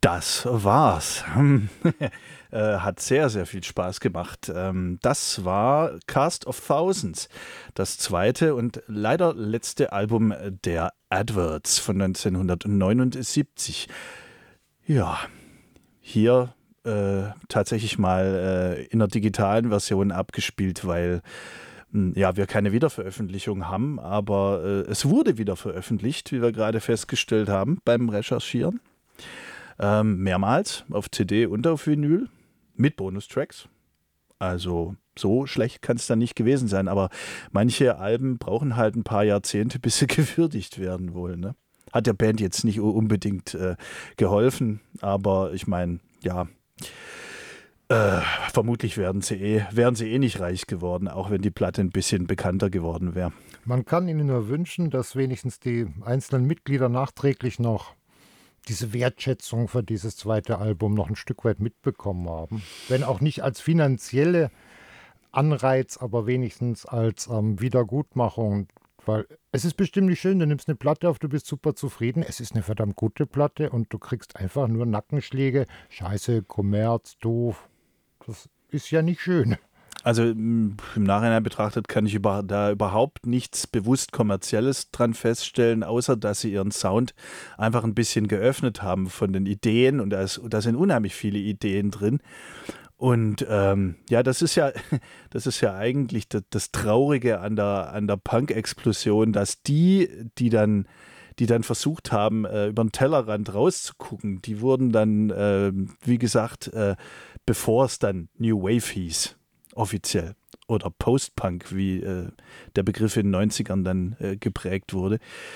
Das war's. Hat sehr, sehr viel Spaß gemacht. Das war Cast of Thousands, das zweite und leider letzte Album der Adverts von 1979. Ja, hier tatsächlich mal in der digitalen Version abgespielt, weil ja, wir keine Wiederveröffentlichung haben, aber es wurde wieder veröffentlicht, wie wir gerade festgestellt haben beim Recherchieren. Mehrmals auf CD und auf Vinyl mit Bonustracks. Also so schlecht kann es dann nicht gewesen sein, aber manche Alben brauchen halt ein paar Jahrzehnte, bis sie gewürdigt werden wohl. Ne? Hat der Band jetzt nicht unbedingt geholfen, aber ich meine, ja, vermutlich wären sie eh nicht reich geworden, auch wenn die Platte ein bisschen bekannter geworden wäre. Man kann ihnen nur wünschen, dass wenigstens die einzelnen Mitglieder nachträglich noch diese Wertschätzung für dieses zweite Album noch ein Stück weit mitbekommen haben. Wenn auch nicht als finanzielle Anreiz, aber wenigstens als Wiedergutmachung. Weil es ist bestimmt nicht schön, du nimmst eine Platte auf, du bist super zufrieden. Es ist eine verdammt gute Platte und du kriegst einfach nur Nackenschläge. Scheiße, Kommerz, doof. Das ist ja nicht schön. Also im Nachhinein betrachtet kann ich da überhaupt nichts bewusst Kommerzielles dran feststellen, außer dass sie ihren Sound einfach ein bisschen geöffnet haben von den Ideen und da sind unheimlich viele Ideen drin. Und ja, das ist ja eigentlich das Traurige an der Punk-Explosion, dass die dann versucht haben, über den Tellerrand rauszugucken, die wurden dann, wie gesagt, bevor es dann New Wave hieß, offiziell, oder Post-Punk, wie der Begriff in den 90ern dann geprägt wurde,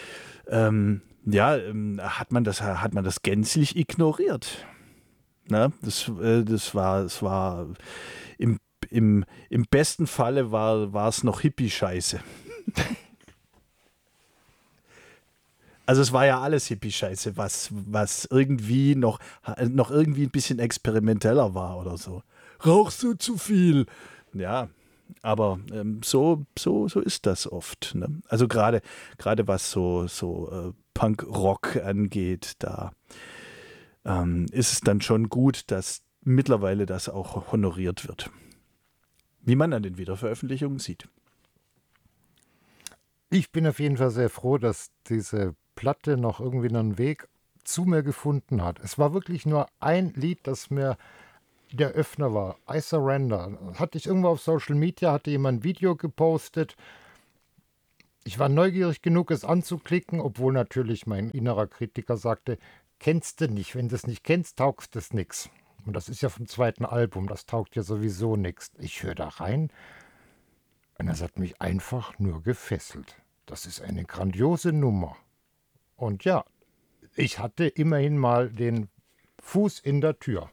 hat man das gänzlich ignoriert. Na, das war im besten Falle war es noch Hippie-Scheiße. Also es war ja alles Hippie-Scheiße, was irgendwie noch irgendwie ein bisschen experimenteller war oder so. Rauchst du zu viel? Ja, aber so ist das oft. Ne? Also gerade was so Punk-Rock angeht, da ist es dann schon gut, dass mittlerweile das auch honoriert wird. Wie man an den Wiederveröffentlichungen sieht. Ich bin auf jeden Fall sehr froh, dass diese Platte noch irgendwie einen Weg zu mir gefunden hat. Es war wirklich nur ein Lied, das mir der Öffner war. I Surrender. Hatte ich irgendwo auf Social Media, hatte jemand ein Video gepostet. Ich war neugierig genug, es anzuklicken, obwohl natürlich mein innerer Kritiker sagte, kennst du nicht. Wenn du es nicht kennst, taugst es nix. Und das ist ja vom zweiten Album, das taugt ja sowieso nichts. Ich höre da rein und das hat mich einfach nur gefesselt. Das ist eine grandiose Nummer. Und ja, ich hatte immerhin mal den Fuß in der Tür.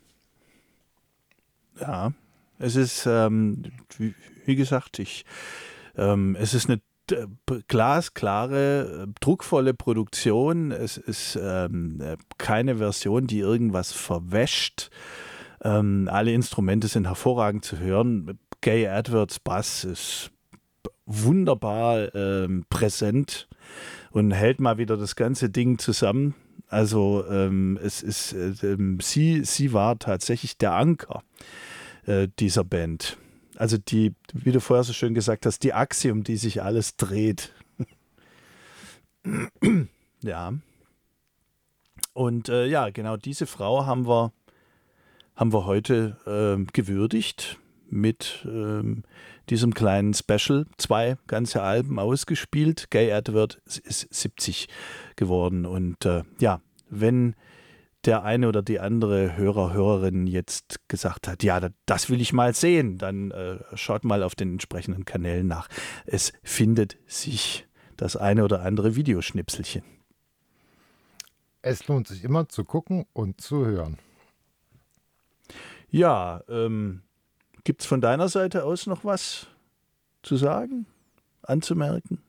Ja, es ist, wie gesagt, es ist eine glasklare, druckvolle Produktion. Es ist keine Version, die irgendwas verwäscht. Alle Instrumente sind hervorragend zu hören. Gay Edwards Bass ist wunderbar präsent und hält mal wieder das ganze Ding zusammen. Also sie war tatsächlich der Anker dieser Band. Also die, wie du vorher so schön gesagt hast, die Achse, um die sich alles dreht. Ja. Und ja, genau diese Frau haben wir heute gewürdigt mit diesem kleinen Special. 2 ganze Alben ausgespielt. Gay Edward ist 70 geworden. Und ja, wenn der eine oder die andere Hörerin jetzt gesagt hat, ja, das will ich mal sehen, dann schaut mal auf den entsprechenden Kanälen nach. Es findet sich das eine oder andere Videoschnipselchen. Es lohnt sich immer zu gucken und zu hören. Ja, gibt es von deiner Seite aus noch was zu sagen, anzumerken?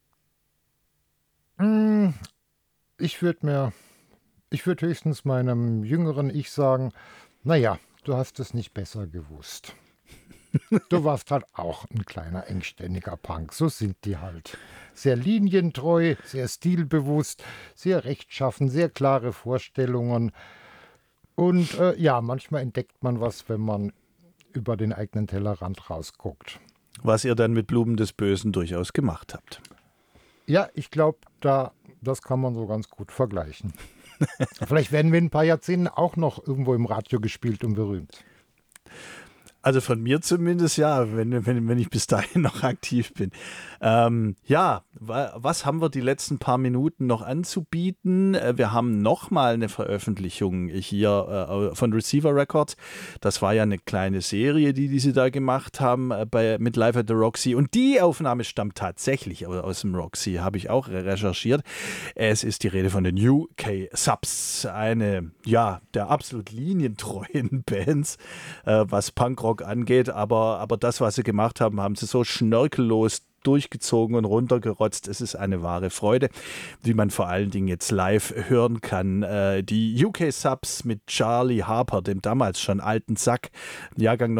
Ich würde höchstens meinem jüngeren Ich sagen, naja, du hast es nicht besser gewusst. Du warst halt auch ein kleiner, engständiger Punk. So sind die halt. Sehr linientreu, sehr stilbewusst, sehr rechtschaffen, sehr klare Vorstellungen. Und ja, manchmal entdeckt man was, wenn man über den eigenen Tellerrand rausguckt. Was ihr dann mit Blumen des Bösen durchaus gemacht habt. Ja, ich glaube, das kann man so ganz gut vergleichen. Vielleicht werden wir in ein paar Jahrzehnten auch noch irgendwo im Radio gespielt und berühmt. Also von mir zumindest, ja, wenn ich bis dahin noch aktiv bin. Ja, was haben wir die letzten paar Minuten noch anzubieten? Wir haben nochmal eine Veröffentlichung hier von Receiver Records. Das war ja eine kleine Serie, die sie da gemacht haben mit Live at the Roxy. Und die Aufnahme stammt tatsächlich aus dem Roxy, habe ich auch recherchiert. Es ist die Rede von den UK Subs, eine, ja, der absolut linientreuen Bands, was Punkrock angeht, aber das, was sie gemacht haben, haben sie so schnörkellos durchgezogen und runtergerotzt. Es ist eine wahre Freude, wie man vor allen Dingen jetzt live hören kann. Die UK Subs mit Charlie Harper, dem damals schon alten Sack, Jahrgang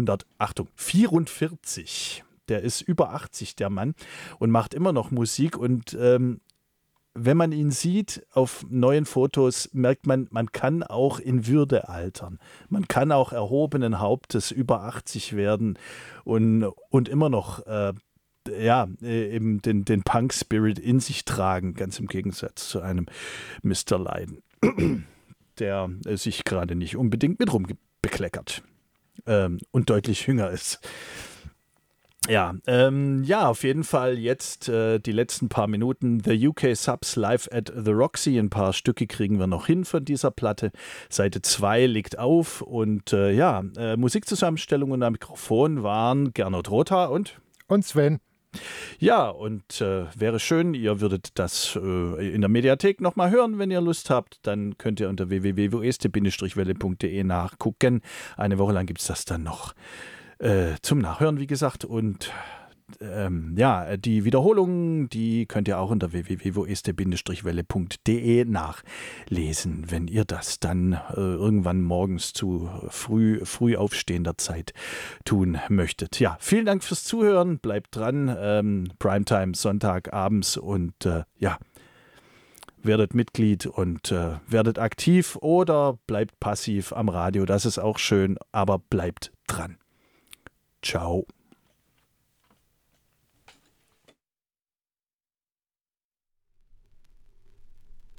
1944. Der ist über 80, der Mann, und macht immer noch Musik. Und wenn man ihn sieht auf neuen Fotos, merkt man, man kann auch in Würde altern. Man kann auch erhobenen Hauptes über 80 werden und immer noch eben den Punk-Spirit in sich tragen, ganz im Gegensatz zu einem Mr. Lydon, der sich gerade nicht unbedingt mit rumbekleckert und deutlich jünger ist. Ja, auf jeden Fall jetzt die letzten paar Minuten. The UK Subs live at the Roxy. Ein paar Stücke kriegen wir noch hin von dieser Platte. Seite 2 liegt auf und Musikzusammenstellung und am Mikrofon waren Gernot Rotha und Sven. Ja, und wäre schön, ihr würdet das in der Mediathek nochmal hören, wenn ihr Lust habt. Dann könnt ihr unter www.weste-welle.de nachgucken. Eine Woche lang gibt es das dann noch. Zum Nachhören, wie gesagt. Und die Wiederholungen, die könnt ihr auch unter www.este-welle.de nachlesen, wenn ihr das dann irgendwann morgens zu früh aufstehender Zeit tun möchtet. Ja, vielen Dank fürs Zuhören. Bleibt dran. Primetime Sonntagabends und werdet Mitglied und werdet aktiv oder bleibt passiv am Radio. Das ist auch schön, aber bleibt dran. Ciao.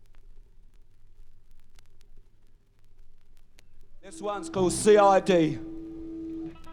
This one's called CID.